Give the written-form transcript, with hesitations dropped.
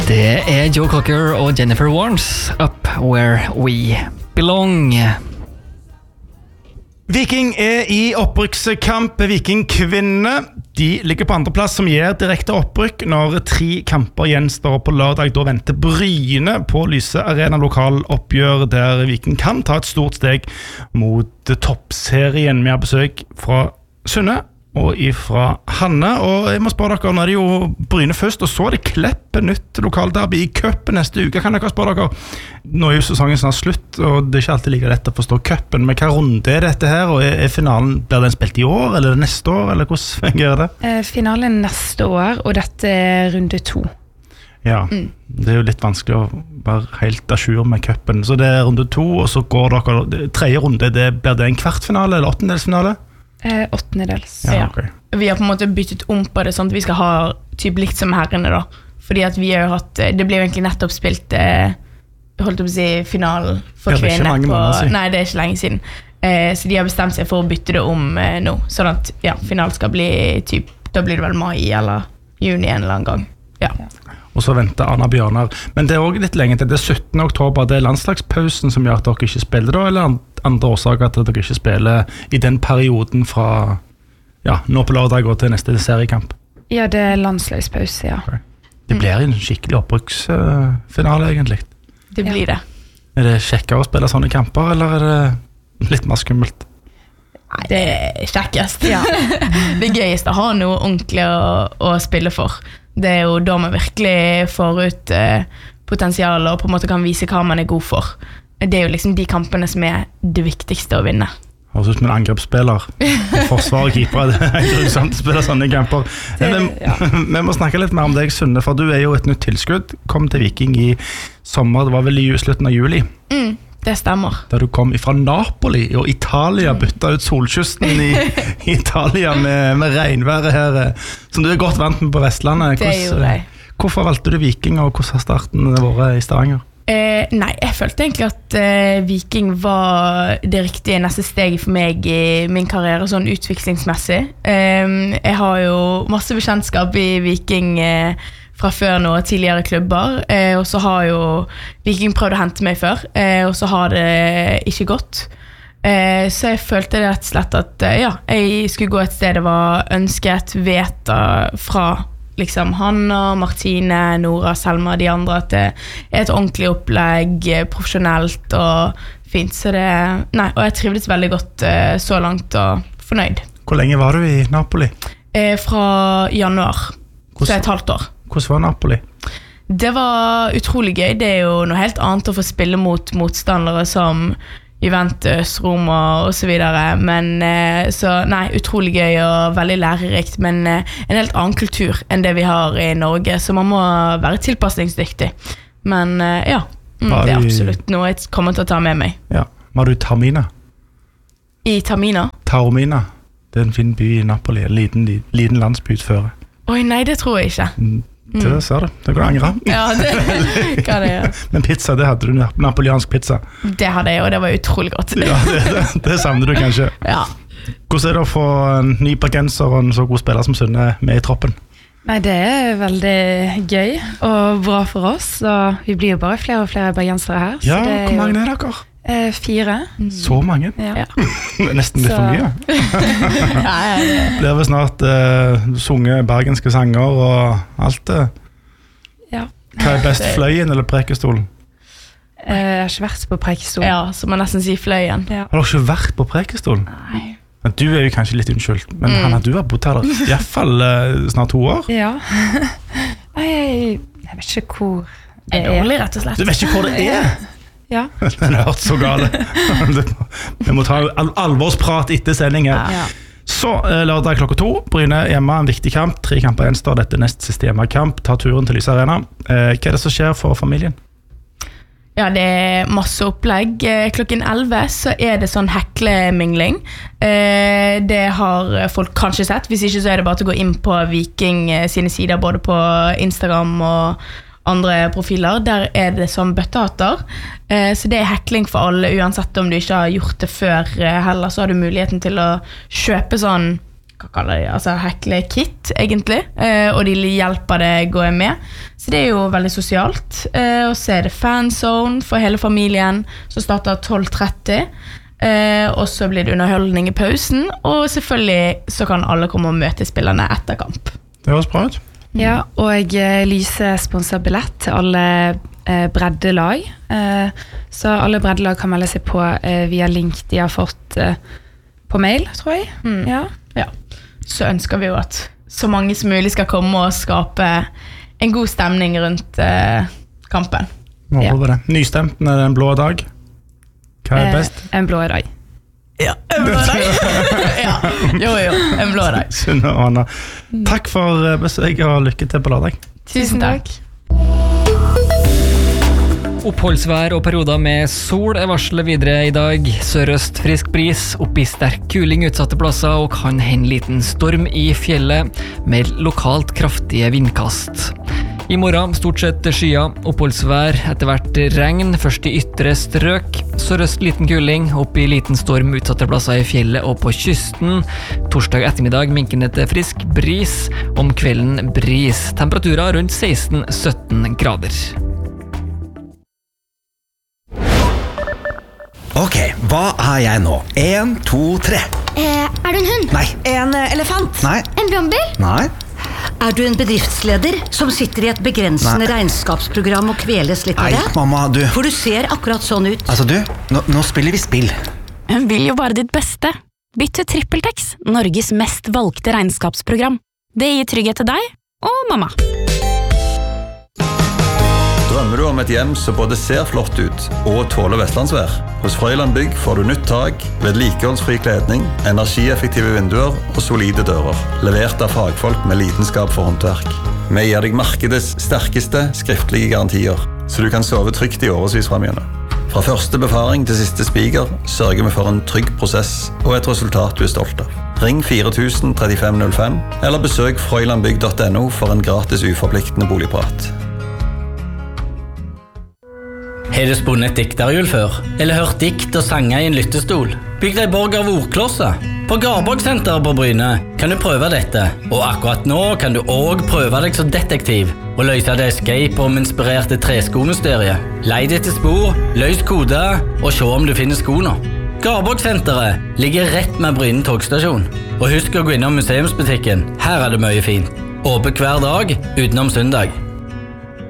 Det Joe Cocker og Jennifer Warnes, Up Where We Belong. Viking i opprykkskamp. Viking-kvinnene de ligger på andreplass, som gir direkte opprykk når 3 kamper gjenstår på lørdag. Da venter Bryne på Lyse Arena lokaloppgjør, der Viking kan ta et stort steg mot toppserien. Vi har besøk fra Sunne og ifra Hanne, og jeg må spørre dere, nå det jo Bryne først, og så det Klepp, nytt lokalderby i cupen neste uke. Kan dere spørre dere, nå jo sesongen snart slutt, og det ikke alltid like lett å forstå cupen, men hva runde dette her, og finalen, blir den spilt i år, eller neste år, eller hvordan fungerer det? Finalen neste år, og dette runde 2. Ja, det jo litt vanskelig å være helt à jour med cupen, så det runde 2, og så går dere, tredje runde, blir det en kvartfinale eller åttendelsfinale? Åttendedels. Ja, okay. Vi har på en måte byttet om på det, sånn at vi skal ha typ likt som herrene da. Fordi at vi har jo hatt, det ble jo egentlig nettopp spilt, holdt å si, finalen for kvinner. Nei, det ikke lenge siden. Så de har bestemt seg for å bytte det om nå. Sånn at, ja, finalen skal bli typ, da blir det vel mai eller juni en eller annen gang. Ja. Og så venter Anna Bjørnar. Men det også litt lenge til, det 17. oktober, det landslagspausen som gjør at dere ikke spiller da, eller andre årsaker at dere ikke spiller i den perioden fra, ja, nå på lørdag og til neste seriekamp? Ja, det landslagspause, ja. Okay. Det blir en skikkelig opprykksfinale egentlig. Det blir det. Det kjekkere å spille sånne kamper, eller det litt mer skummelt? Nei, det kjekkest. Ja. Det gøyeste å ha noe ordentlig å spille for. Det jo da man virkelig får ut potensialet og på en måte kan vise hva man god for. Det jo liksom de kampene som det viktigste å vinne. Høres ut som en angrepsspiller. Forsvar og keeper, det grusomt å spille sånne kamper. Vi må snakke litt mer om deg, Sunne, for du jo et nytt tilskudd. Kom til Viking i sommer, det var vel i slutten av juli. Det stemmer. Da du kom fra Napoli og Italia, bytta ut solkysten i Italia med regnværet her, som du godt vant med på Vestlandet. Det gjorde jeg. Hvorfor valgte du Viking, og hvordan har starten vært i Stavanger? Nei, jeg følte egentlig at Viking var det riktige neste steget for meg i min karriere, sånn utviklingsmessig. Jeg har jo masse bekjentskap i Viking fra før nå, tidligere klubber, og så har jo Viking prøvd å hente meg før, og så har det ikke gått. Så jeg følte rett og slett at ja, jeg skulle gå et sted det var ønsket, veta fra liksom Hanna, Martine, Nora, Selma, de andre, at det et ordentlig opplegg, profesjonelt og fint. Så det, nei, og jeg trivdes veldig godt så langt og fornøyd. Hvor lenge var du i Napoli? Fra januar, så et halvt år. Hvordan var Napoli? Det var utrolig gøy. Det jo noe helt annet å få spille mot motstandere som Juventus, Roma og så videre, men så nei, utrolig gøy og veldig lærerikt, men en helt annen kultur enn det vi har i Norge, så man må være tilpasningsdyktig. Men ja, det absolutt noe jeg kommer til å ta med meg. Ja, var du i Taormina? I Taormina? Taormina, det en fin by i Napoli, en liten landsby utføre. Oi, nei, det tror jeg ikke. Det ser du, det kan du angre. Ja, det kan jeg gjøre. Men pizza, det hadde du, napoliansk pizza. Det hadde jeg, og det var utrolig godt. Ja, det savner du kanskje. Ja. Hvordan det å få en ny bergenser og en så god spiller som Sunne med i troppen? Nei, det veldig gøy og bra for oss, og vi blir jo bare flere og flere bergensere her. Ja, hvor mange dere? 4. Så mange? Ja. Nesten litt for mye. Det vel snart sunge bergenske sanger og alt det. Ja. Hva best, Fløyen eller Preikestolen? Jeg har ikke vært på Preikestolen. Ja, så man nesten sier Fløyen. Ja. Har du ikke vært på Preikestolen? Nei. Men du jo kanskje litt unnskyldt, men Hanna, du har bodd her i hvert fall snart 2 år. Ja. Nei, jeg vet ikke hvor det dårlig, rett og slett. Du vet ikke hvor det Ja. Den har hørt så gale. Vi må ta alvorsprat etter sending her. Ja. Så lørdag klokka 2, Bryne hjemme, en viktig kamp. 3 kamper gjenstår, dette nest siste hjemmekamp. Ta turen til Lyse Arena. Hva det som skjer for familien? Ja, det masse opplegg. Klokken 11 så det sånn heklemingling. Det har folk kanskje sett. Hvis ikke så det bare til å gå inn på Viking sine sider, både på Instagram og andre profiler. Der det som bøttehatter. Så det hekling for alle, uansett om du ikke har gjort det før heller, så har du muligheten til å kjøpe sånn hekle-kit, egentlig. Og de hjelper deg å gå med. Så det jo veldig sosialt. Og så det fanzone for hele familien, som starter 12:30. Og så blir det underholdning i pausen. Og selvfølgelig så kan alle komme og møte spillerne etter kamp. Det høres bra ut. Ja, og Lyse sponser billett til alle breddelag. Så alle breddelag kan melde seg på via link de har fått på mail, tror jeg. Ja. Så ønsker vi jo at så mange som mulig skal komme og skape en god stemning rundt kampen. Må håpe det. Nystemten det en blå dag. Hva best? En blå dag. Ja, en blå dag. Ja, jo, en blå dag. Sunne og Anna. Takk for besøket og lykke til på lørdag. Tusen takk. Oppholdsvær og perioder med sol varslet videre i dag. Sørøst frisk bris, opp i sterk kuling utsatte plasser og kan hende liten storm i fjellet med lokalt kraftige vindkast. I morgen stort sett skyer, oppholdsvær, etter hvert regn, først i ytre strøk. Sørøst liten kuling, opp i liten storm utsatte plasser i fjellet og på kysten. Torsdag ettermiddag minkende til frisk bris, om kvelden bris. Temperaturer rundt 16-17 grader. Ok, hva jeg nå? 1, 2, 3. Er du en hund? Nei. En elefant? Nei. En brannbil? Nei. Er du en bedriftsleder som sitter i et begrensende regnskapsprogram og kveles litt av det? Nei, mamma, du. For du ser akkurat sånn ut. Altså du, nå spiller vi spill. Hun vil jo bare ditt beste. Bytt til TrippelTex, Norges mest valgte regnskapsprogram. Det gir trygghet til deg og mamma. Drømmer du om et hjem som både ser flott ut og tåler vestlandsvær? Hos Frøyland Bygg får du nytt tak, vedlikeholdsfri kledning, energieffektive vinduer og solide dører. Levert av fagfolk med lidenskap for håndverk. Vi gir deg markedets sterkeste skriftlige garantier, så du kan sove trygt i årevis frem igjen. Fra første befaring til siste spiker sørger vi for en trygg prosess og et resultat du stolt av. Ring 4000 3505 eller besøk frøylandbygg.no for en gratis uforpliktende boligprat. Har du spunnet et dikterhjul før? Eller hørt dikt og sanger i en lyttestol? Bygg deg borg av ordklosser. På Garborgsenteret på Bryne kan du prøve dette. Og akkurat nå kan du også prøve deg som detektiv og løse det escape room-inspirerte treskomysteriet. Leid etter spor, løs kode og se om du finner skoene. Garborgsenteret ligger rett med Bryne togstasjon. Og husk å gå innom museumsbutikken. Her det mye fint. Åpent hver dag utenom søndag.